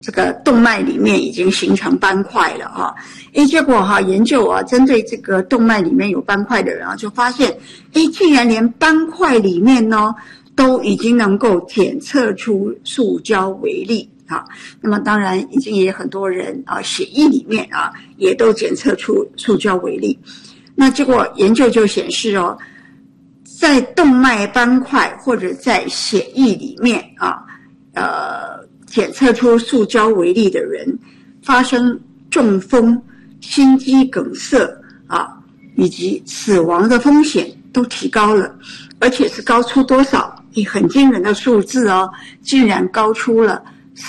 这个动脉里面已经形成斑块了啊。结果研究针对这个动脉里面有斑块的人就发现竟然连斑块里面呢都已经能够检测出塑胶微粒啊。那么当然已经也很多人血液里面也都检测出塑胶微粒。那结果研究就显示在动脉斑块或者在血液里面检测出塑胶微粒的人，发生中风、心肌梗塞以及死亡的风险都提高了，而且是高出多少？很惊人的数字竟然高出了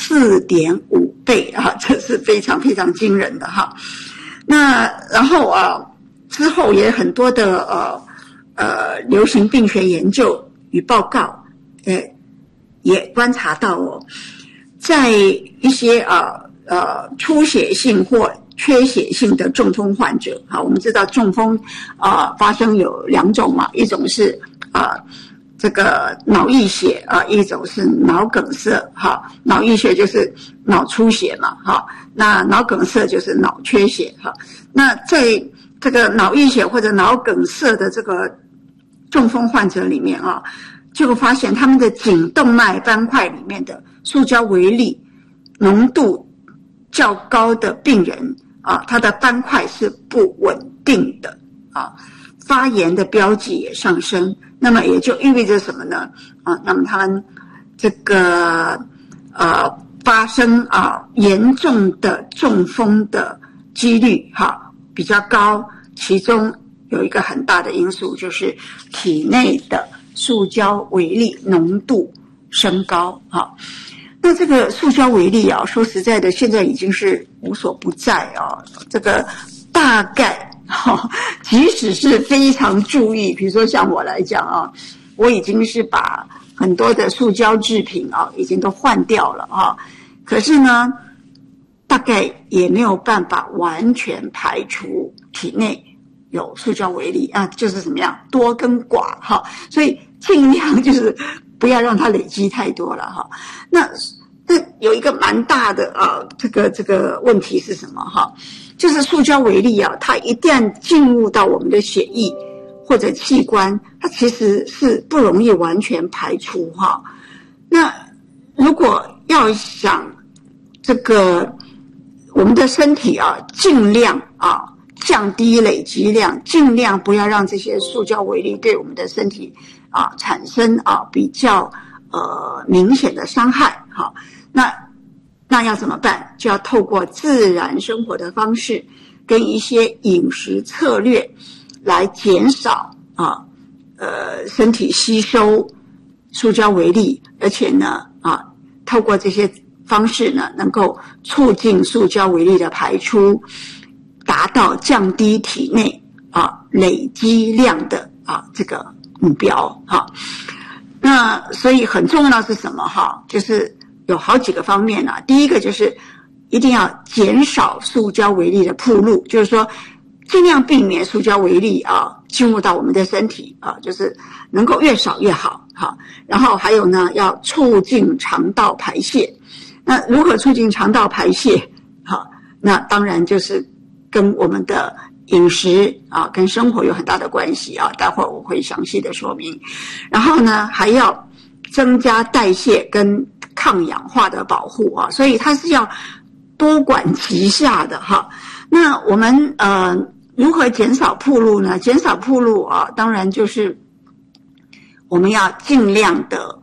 4.5倍这是非常非常惊人的那然后之后也很多的流行病学研究与报告也观察到在一些出血性或缺血性的中风患者我们知道中风发生有2种嘛，一种是这个脑溢血一种是脑梗塞脑溢血就是脑出血嘛那脑梗塞就是脑缺血那在这个脑溢血或者脑梗塞的这个中风患者里面就发现他们的颈动脉斑块里面的塑胶微粒浓度较高的病人他的斑块是不稳定的发炎的标记也上升。那么也就意味着什么呢？那么他们这个发生严重的中风的几率比较高，其中有一个很大的因素就是体内的塑胶微粒浓度升高那这个塑胶微粒说实在的，现在已经是无所不在这个大概即使是非常注意，比如说像我来讲我已经是把很多的塑胶制品已经都换掉了可是呢大概也没有办法完全排除体内有塑胶微粒就是怎么样多跟寡所以尽量就是不要让它累积太多了那有一个蛮大的这个问题是什么就是塑胶微粒它一旦进入到我们的血液或者器官，它其实是不容易完全排除那如果要想这个我们的身体尽量降低累积量，尽量不要让这些塑胶微粒对我们的身体产生比较明显的伤害那要怎么办？就要透过自然生活的方式跟一些饮食策略来减少身体吸收塑胶微粒，而且呢透过这些方式呢能够促进塑胶微粒的排出，达到降低体内累积量的这个目标那所以很重要的是什么就是有好几个方面第一个就是一定要减少塑胶微粒的暴露，就是说尽量避免塑胶微粒进入到我们的身体就是能够越少越好然后还有呢要促进肠道排泄。那如何促进肠道排泄那当然就是跟我们的饮食跟生活有很大的关系待会儿我会详细的说明。然后呢还要增加代谢跟抗氧化的保护所以它是要多管齐下的那我们如何减少暴露呢？减少暴露当然就是我们要尽量的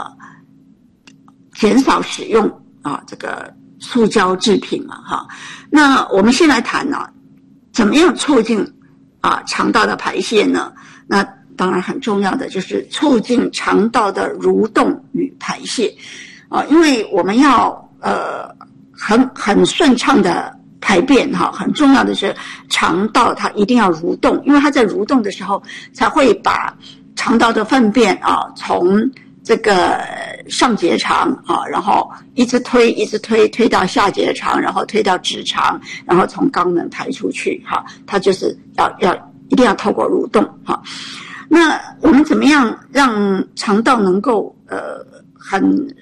减少使用这个塑胶制品那我们先来谈怎么样促进肠道的排泄呢？那当然很重要的就是促进肠道的蠕动与排泄因为我们要很顺畅的排便很重要的是肠道它一定要蠕动，因为它在蠕动的时候才会把肠道的粪便从这个上结肠然后一直推到下结肠，然后推到直肠，然后从肛门排出去它就是一定要透过蠕动那我们怎么样让肠道能够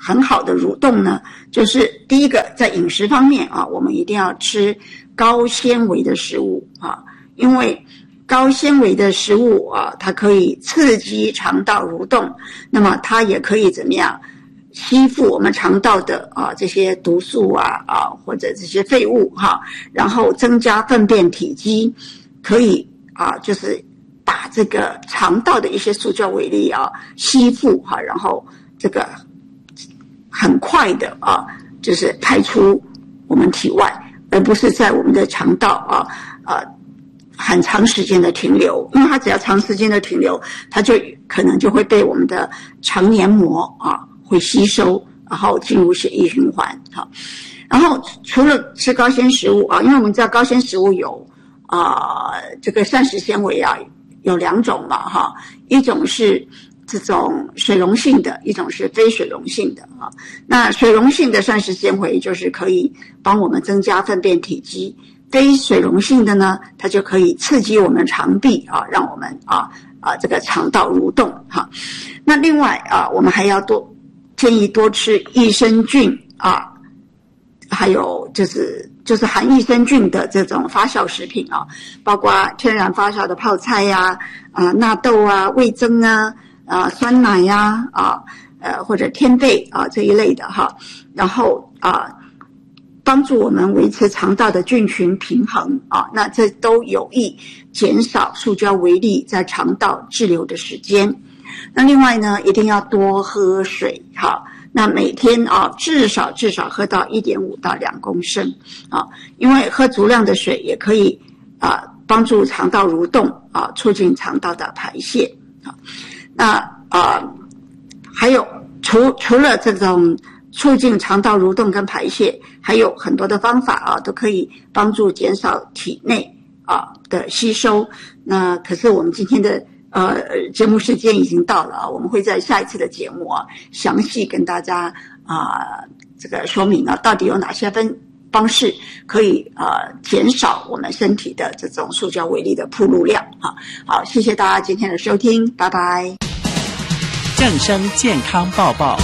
很好的蠕动呢，就是第一个在饮食方面啊，我们一定要吃高纤维的食物啊，因为高纤维的食物啊，它可以刺激肠道蠕动，那么它也可以怎么样吸附我们肠道的这些毒素或者这些废物然后增加粪便体积，可以就是把这个肠道的一些塑胶微粒吸附然后这个很快的就是排出我们体外，而不是在我们的肠道很长时间的停留，因为它只要长时间的停留，它就可能就会被我们的肠黏膜会吸收，然后进入血液循环然后除了吃高纤食物因为我们知道高纤食物有这个膳食纤维有2种嘛一种是这种水溶性的，一种是非水溶性的那水溶性的膳食纤维就是可以帮我们增加粪便体积，非水溶性的呢，它就可以刺激我们肠壁让我们这个肠道蠕动那另外我们还要建议多吃益生菌还有就是含益生菌的这种发酵食品包括天然发酵的泡菜纳豆味噌酸奶或者天贝这一类的然后帮助我们维持肠道的菌群平衡那这都有益减少塑胶微粒在肠道滞留的时间。那另外呢，一定要多喝水那每天至少喝到 1.5 到2公升因为喝足量的水也可以帮助肠道蠕动促进肠道的排泄那还有除了这种促进肠道蠕动跟排泄，还有很多的方法都可以帮助减少体内的吸收。那可是我们今天的节目时间已经到了我们会在下一次的节目详细跟大家这个说明到底有哪些方式可以减少我们身体的这种塑胶微粒的暴露量好，谢谢大家今天的收听，拜拜。 正声健康报报。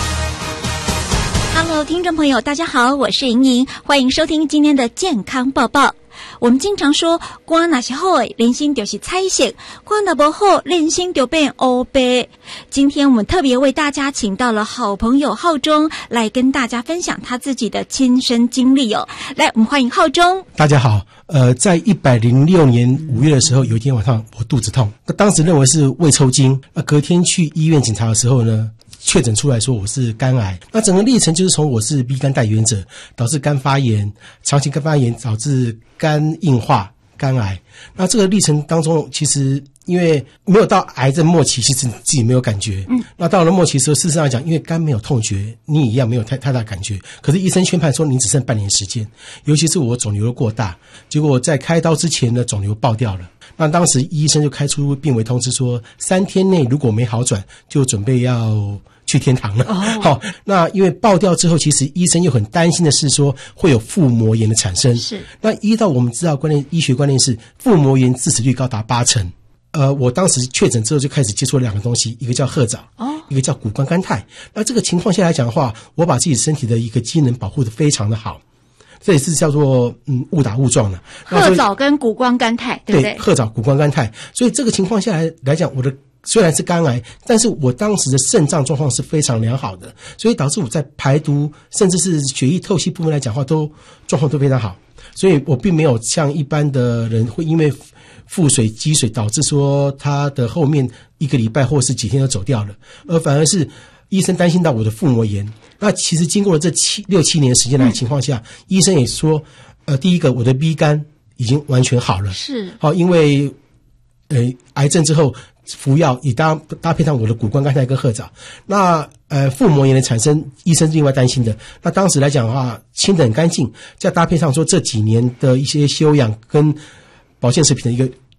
Hello， 听众朋友，大家好，我是莹莹，欢迎收听今天的健康报报。我们经常说，肝哪些好的，人心就是彩色；肝哪不好，人心就变黑白。今天我们特别为大家请到了好朋友浩中来跟大家分享他自己的亲身经历来，我们欢迎浩中。 大家好，在106年5月的时候，有一天晚上我肚子痛，当时认为是胃抽筋，隔天去医院检查的时候呢，确诊出来说我是肝癌。那整个历程就是从我是 B 肝带原者，导致肝发炎，长期肝发炎导致肝硬化、肝癌。那这个历程当中，其实因为没有到癌症末期，其实自己没有感觉。那到了末期的时候，事实上来讲，因为肝没有痛觉，你一样没有太大感觉。可是医生宣判说你只剩半年时间，尤其是我肿瘤过大，结果在开刀之前呢，肿瘤爆掉了。那当时医生就开出病危通知说，3天内如果没好转，就准备要去天堂了。好，那因为爆掉之后，其实医生又很担心的是说会有腹膜炎的产生。是，那依照我们知道医学观念是腹膜炎致死率高达80%。我当时确诊之后就开始接触2个东西，一个叫褐藻，一个叫谷胱甘肽。那这个情况下来讲的话，我把自己身体的一个机能保护得非常的好。这也是叫做误打误撞的。 褐藻跟谷胱甘肽，对不对？ 对，褐藻、谷胱甘肽。所以这个情况下来讲，我的虽然是肝癌，但是我当时的肾脏状况是非常良好的，所以导致我在排毒甚至是血液透析部分来讲话状况都非常好。所以我并没有像一般的人会因为腹水积水导致说他的后面1个礼拜或是几天就走掉了，而反而是医生担心到我的腹膜炎。那其实经过了这6、7年时间来的情况下，医生也说第一个我的 B 肝已经完全好了，是好，因为癌症之后服药也搭配上我的谷胱甘肽跟褐藻。那腹膜炎的产生，医生另外担心的。那当时来讲的话，清得很干净，再搭配上说这几年的一些休养跟保健食品的一个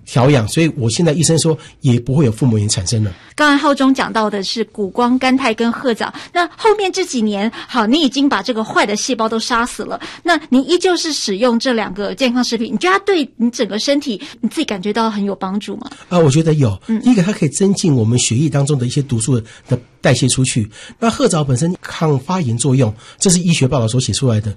调养，所以我现在医生说也不会有腹膜炎产生了。 刚才浩中讲到的是谷胱甘肽跟褐藻，那后面这几年，好，你已经把这个坏的细胞都杀死了，那你依旧是使用这2个健康食品，你觉得它对你整个身体你自己感觉到很有帮助吗？ 我觉得有。第一个，它可以增进我们血液当中的一些毒素的代谢出去。那褐藻本身抗发炎作用，这是医学报道所写出来的。